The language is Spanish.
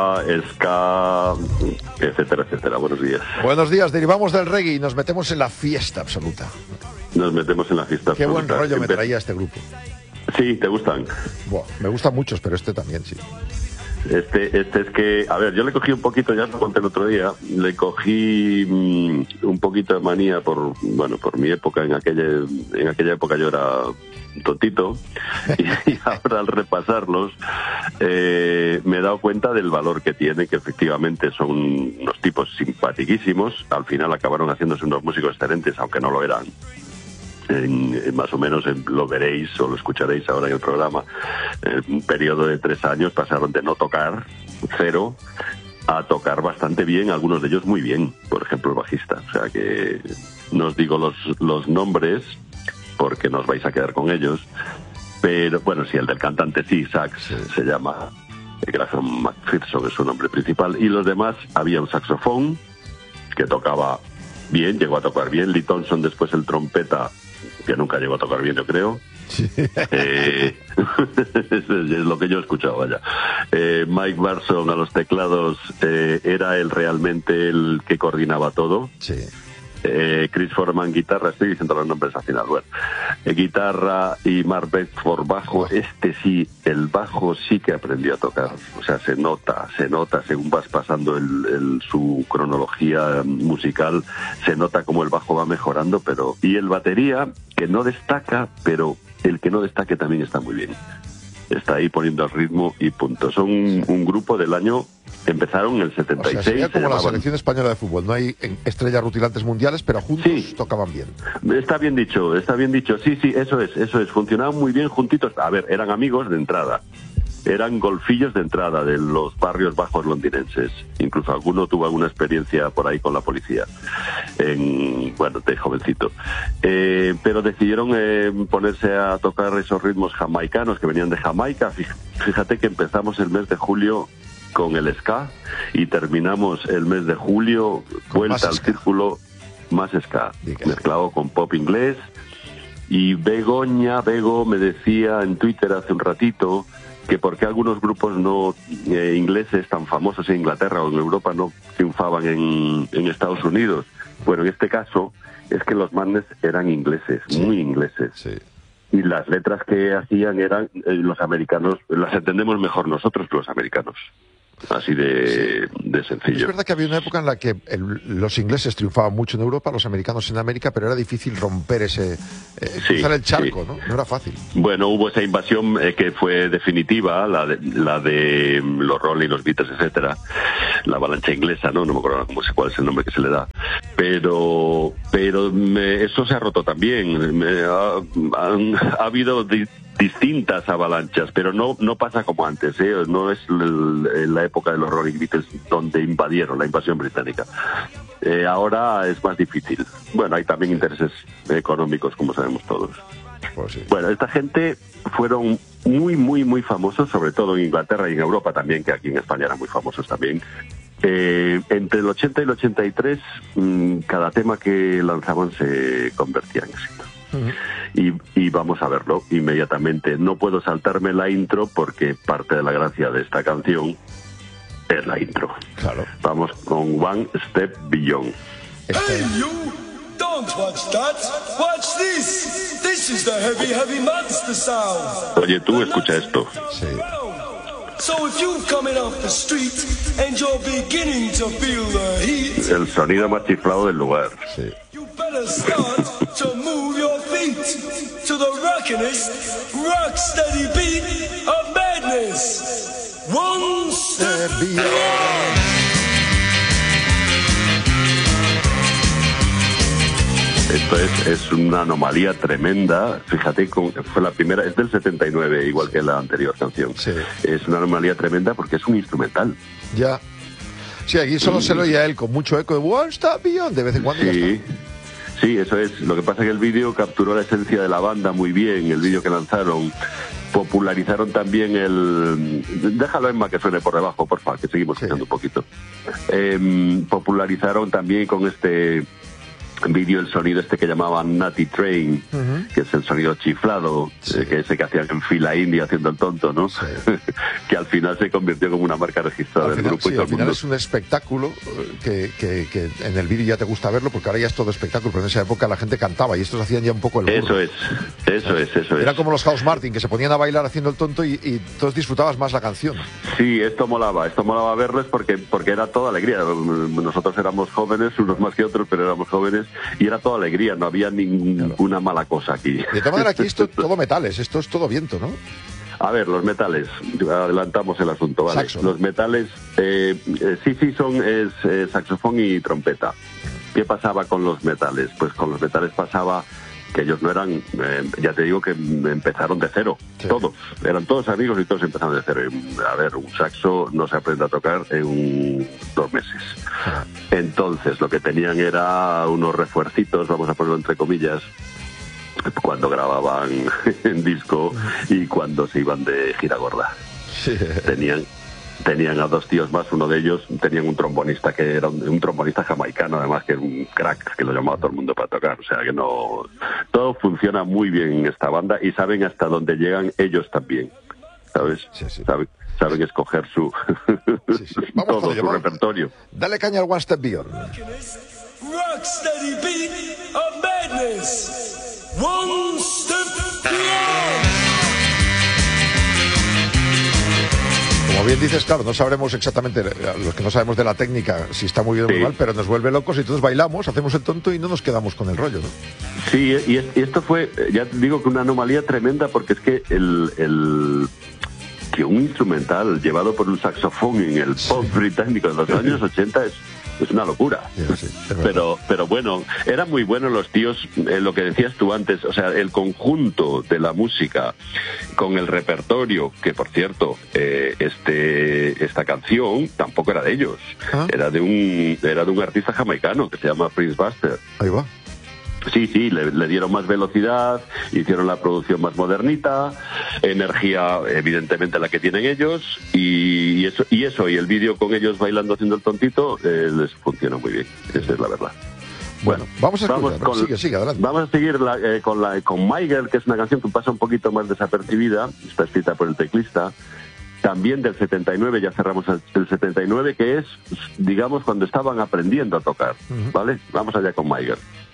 ska, etcétera, etcétera. Buenos días. Buenos días, derivamos del reggae y nos metemos en la fiesta absoluta. Nos metemos en la fiesta Qué absoluta. buen rollo me traía este grupo. Sí, ¿te gustan? Buah, me gustan muchos, pero este también, sí. Este es que, a ver, yo le cogí un poquito, ya lo conté el otro día, le cogí un poquito de manía por mi época, en aquella época yo era tontito, y ahora al repasarlos me he dado cuenta del valor que tiene, que efectivamente son unos tipos simpaticísimos, al final acabaron haciéndose unos músicos excelentes, aunque no lo eran. Más o menos lo veréis o lo escucharéis ahora en el programa. En un periodo de 3 años pasaron de no tocar, cero, a tocar bastante bien, algunos de ellos muy bien, por ejemplo el bajista. O sea que no os digo los nombres porque no os vais a quedar con ellos, pero bueno, sí, el del cantante sí, Sax, se llama Graham McPherson, es su nombre principal, y los demás, había un saxofón que tocaba bien, llegó a tocar bien, Lee Thompson después el trompeta, que nunca llegó a tocar bien, yo creo. Sí. Es lo que yo he escuchado, vaya. Mike Barson a los teclados, era él realmente el que coordinaba todo. Sí. Chris Foreman guitarra, estoy diciendo los nombres al final, bueno. Guitarra y Mark Bedford bajo. El bajo sí que aprendió a tocar, o sea, se nota según vas pasando su cronología musical, se nota como el bajo va mejorando, y el batería, que no destaca, pero el que no destaque también está muy bien. Está ahí poniendo el ritmo y punto. Son un grupo del año, empezaron en el 76. O sea, sería como la selección española de fútbol, no hay estrellas rutilantes mundiales, pero juntos sí tocaban bien. Está bien dicho, sí, eso es, funcionaban muy bien juntitos. A ver, eran amigos de entrada, eran golfillos de entrada de los barrios bajos londinenses. Incluso alguno tuvo alguna experiencia por ahí con la policía, de jovencito. Pero decidieron ponerse a tocar esos ritmos jamaicanos que venían de Jamaica. Fíjate que empezamos el mes de julio con el ska y terminamos el mes de julio vuelta al círculo, más ska, mezclado con pop inglés. Y Bego me decía en Twitter hace un ratito que por qué algunos grupos ingleses tan famosos en Inglaterra o en Europa no triunfaban en Estados Unidos. Bueno, en este caso es que los manes eran ingleses, sí, muy ingleses. Sí. Y las letras que hacían eran los americanos, las entendemos mejor nosotros que los americanos. Así de sencillo. Es verdad que había una época en la que los ingleses triunfaban mucho en Europa, los americanos en América, pero era difícil romper cruzar el charco, ¿no? No era fácil. Bueno, hubo esa invasión que fue definitiva, la de los Rolling, los Beatles, etcétera, la avalancha inglesa, ¿no? No me acuerdo cuál es el nombre que se le da. Pero eso se ha roto también. Ha habido distintas avalanchas, pero no pasa como antes, ¿eh? No es la época de los Rolling Beatles donde invadieron, la invasión británica. Ahora es más difícil. Bueno, hay también intereses económicos, como sabemos todos. Pues sí. Bueno, esta gente fueron muy, muy, muy famosos, sobre todo en Inglaterra y en Europa también, que aquí en España eran muy famosos también. Entre el 80 y el 83, cada tema que lanzaban se convertía en éxito. Y vamos a verlo inmediatamente. No puedo saltarme la intro porque parte de la gracia de esta canción es la intro. Claro. Vamos con One Step Beyond. Hey you, don't watch that, watch this. This is the heavy, heavy monster sound. Oye, tú escucha esto. Sí. So if you're coming off the street and you're beginning to feel the heat, el sonido más chiflado del lugar. Sí. you better start to move your feet to the rockinest, rock steady beat of madness. One step beyond. Esto es una anomalía tremenda. Fíjate, fue la primera, es del 79, igual que la anterior canción. Sí. Es una anomalía tremenda porque es un instrumental. Ya. Sí, aquí solo se lo oye a él con mucho eco de One Step Beyond, de vez en cuando. Sí. Sí, eso es. Lo que pasa es que el vídeo capturó la esencia de la banda muy bien, el vídeo que lanzaron. Popularizaron también déjalo, Emma, que suene por debajo, por favor, que seguimos escuchando un poquito. Popularizaron también con vídeo el sonido este que llamaban Nutty Train, que es el sonido chiflado, que ese que hacían en fila india haciendo el tonto, ¿no? Sí. Que al final se convirtió como una marca registrada del grupo. Sí, al final es un espectáculo que en el vídeo ya te gusta verlo, porque ahora ya es todo espectáculo, pero en esa época la gente cantaba y estos hacían ya un poco el burro. Eso es. Era como los House Martin, que se ponían a bailar haciendo el tonto y todos disfrutabas más la canción. Sí, esto molaba verles porque era toda alegría. Nosotros éramos jóvenes, unos más que otros, pero éramos jóvenes, y era toda alegría, no había ninguna mala cosa aquí. De todas maneras, aquí esto es todo metales, esto es todo viento, ¿no? A ver, los metales, adelantamos el asunto, ¿vale? Saxo. Los metales, sí, son saxofón y trompeta. ¿Qué pasaba con los metales? Pues con los metales pasaba que ellos no eran, ya te digo que empezaron de cero, sí. Todos, eran todos amigos y todos empezaron de cero. A ver, un saxo no se aprende a tocar en 2 meses. Entonces, lo que tenían era unos refuercitos, vamos a ponerlo entre comillas, cuando grababan en disco y cuando se iban de gira gorda. Sí. Tenían a 2 tíos más, uno de ellos tenían un trombonista que era un trombonista jamaicano, además que era un crack, que lo llamaba todo el mundo para tocar, o sea que no, todo funciona muy bien en esta banda y saben hasta dónde llegan ellos también, ¿sabes? Sí. Saben escoger su Vamos todo su repertorio. Dale caña al One Step Beyond. Rocksteady beat of madness. One step beyond. Como bien dices, claro, no sabremos exactamente, los que no sabemos de la técnica, si está muy bien o muy mal, pero nos vuelve locos y todos bailamos, hacemos el tonto y no nos quedamos con el rollo, ¿no? Sí, y esto fue, ya te digo, que una anomalía tremenda, porque es que que un instrumental llevado por un saxofón en el pop británico de los años 80 es una locura. Sí, pero bueno, eran muy buenos los tíos, lo que decías tú antes, o sea, el conjunto de la música con el repertorio, que por cierto, esta canción tampoco era de ellos, era de un artista jamaicano que se llama Prince Buster. Ahí va. Sí, le dieron más velocidad, hicieron la producción más modernita, energía evidentemente la que tienen ellos, y el vídeo con ellos bailando haciendo el tontito les funciona muy bien, esa es la verdad. Bueno, vamos a escuchar, sigue, adelante. Vamos a seguir con My Girl, que es una canción que pasa un poquito más desapercibida, está escrita por el teclista, también del 79, ya cerramos el 79, que es, digamos, cuando estaban aprendiendo a tocar, ¿vale? Vamos allá con My Girl.